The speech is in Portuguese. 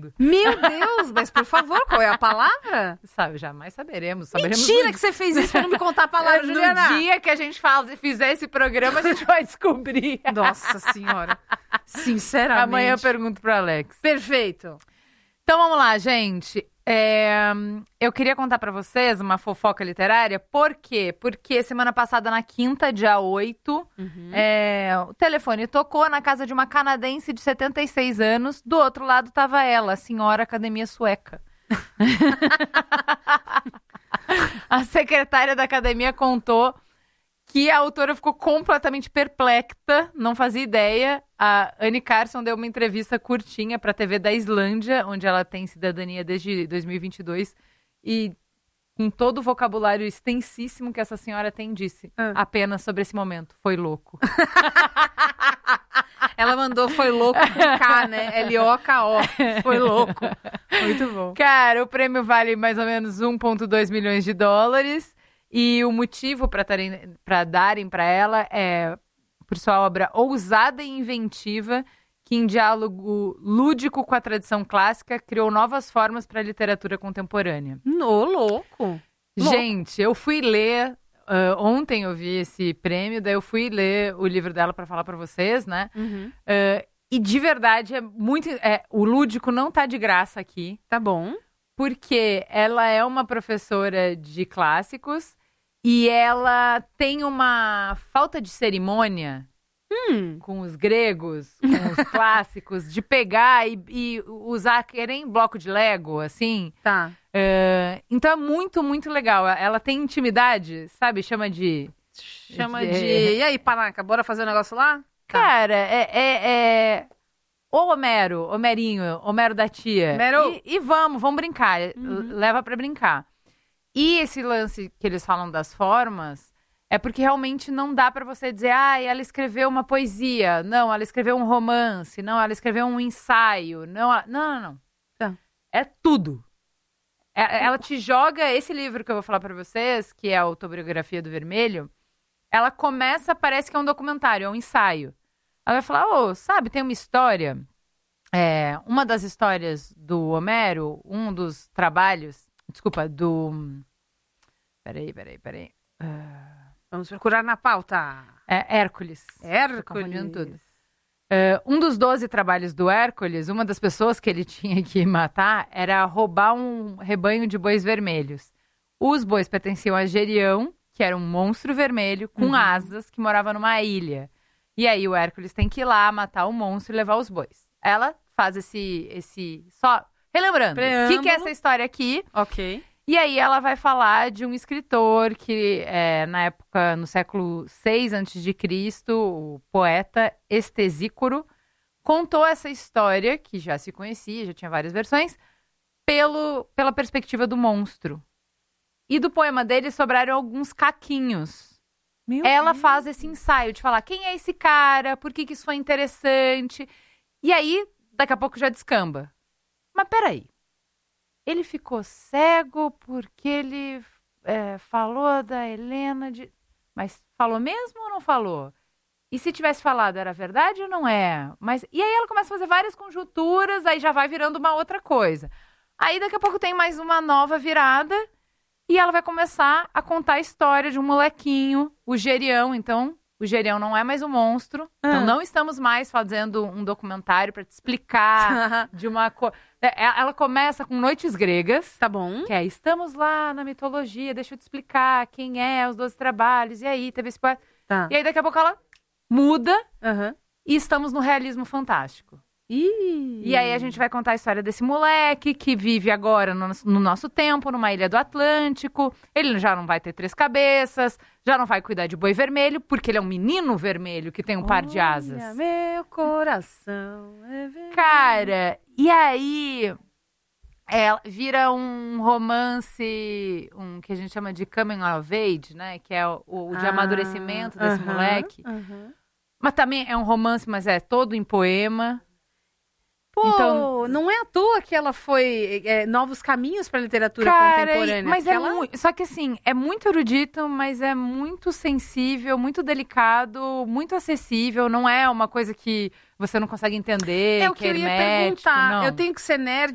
mundo. Meu Deus, mas por favor, qual é a palavra? Sabe, jamais saberemos. Mentira que você fez isso pra não me contar a palavra, Juliana. No dia que a gente fizer esse programa, a gente vai descobrir. Nossa senhora. Sinceramente. Amanhã eu pergunto pro Alex. Perfeito. Então vamos lá, gente. Eu queria contar pra vocês uma fofoca literária. Por quê? Porque semana passada, na quinta, dia 8, o telefone tocou na casa de uma canadense de 76 anos. Do outro lado tava ela, a senhora academia sueca. A secretária da academia contou que a autora ficou completamente perplexa, não fazia ideia. A Anne Carson deu uma entrevista curtinha para a TV da Islândia, onde ela tem cidadania desde 2022, e com todo o vocabulário extensíssimo que essa senhora tem, disse apenas sobre esse momento. Foi louco. Ela mandou foi louco com K, né? L-O-K-O. Foi louco. Muito bom. Cara, o prêmio vale mais ou menos 1,2 milhões de dólares. E o motivo para darem para ela é por sua obra ousada e inventiva, que em diálogo lúdico com a tradição clássica, criou novas formas para a literatura contemporânea. Louco! Gente, eu fui ler, ontem eu vi esse prêmio, daí eu fui ler o livro dela para falar para vocês, né? E de verdade, o lúdico não tá de graça aqui. Tá bom. Porque ela é uma professora de clássicos e ela tem uma falta de cerimônia com os gregos, com os clássicos, de pegar e usar, que nem bloco de Lego, assim. Tá. Então é muito, muito legal. Ela tem intimidade, sabe? Chama de... E aí, Panaca, bora fazer o negócio lá? Cara, Ô, Homerinho, Homero da tia. E vamos brincar. Leva pra brincar. E esse lance que eles falam das formas é porque realmente não dá pra você dizer, ela escreveu uma poesia. Não, ela escreveu um romance. Não, ela escreveu um ensaio. Não. Tá. É tudo. Ela te joga esse livro que eu vou falar pra vocês, que é a Autobiografia do Vermelho. Ela começa, parece que é um documentário, é um ensaio. Ela vai falar, sabe, tem uma história, uma das histórias do Homero, um dos trabalhos, Peraí. Vamos procurar na pauta. Hércules. Hércules. Tô confundindo tudo. Um dos 12 trabalhos do Hércules, uma das pessoas que ele tinha que matar era roubar um rebanho de bois vermelhos. Os bois pertenciam a Gerião, que era um monstro vermelho com asas que morava numa ilha. E aí o Hércules tem que ir lá matar o monstro e levar os bois. Ela faz esse só relembrando. O que é essa história aqui? Ok. E aí ela vai falar de um escritor que, na época, no século VI a.C., o poeta Estesícoro, contou essa história, que já se conhecia, já tinha várias versões, pela perspectiva do monstro. E do poema dele sobraram alguns caquinhos. Ela faz esse ensaio de falar quem é esse cara, por que isso foi interessante. E aí, daqui a pouco já descamba. Mas peraí. Ele ficou cego porque ele falou da Helena de... Mas falou mesmo ou não falou? E se tivesse falado, era verdade ou não é? E aí ela começa a fazer várias conjunturas, aí já vai virando uma outra coisa. Aí daqui a pouco tem mais uma nova virada e ela vai começar a contar a história de um molequinho, o Gerião. Então, o Gerião não é mais um monstro. Então, não estamos mais fazendo um documentário para te explicar de uma coisa... Ela começa com Noites Gregas. Tá bom. Que estamos lá na mitologia, deixa eu te explicar quem é os 12 trabalhos. E aí, teve esse poeta. Tá. E aí, daqui a pouco, ela muda e estamos no realismo fantástico. E aí, a gente vai contar a história desse moleque que vive agora no nosso tempo, numa ilha do Atlântico. Ele já não vai ter 3 cabeças, já não vai cuidar de boi vermelho, porque ele é um menino vermelho que tem um par de asas. Meu coração é vermelho. Cara, e aí vira um romance, que a gente chama de coming of age, né? Que é o de amadurecimento desse moleque. Mas também é um romance, mas é todo em poema. Pô, então, não é à toa que ela foi novos caminhos para a literatura contemporânea. Mas só que assim, é muito erudito, mas é muito sensível, muito delicado, muito acessível. Não é uma coisa que você não consegue entender, É o que eu ia perguntar. Não. Eu tenho que ser nerd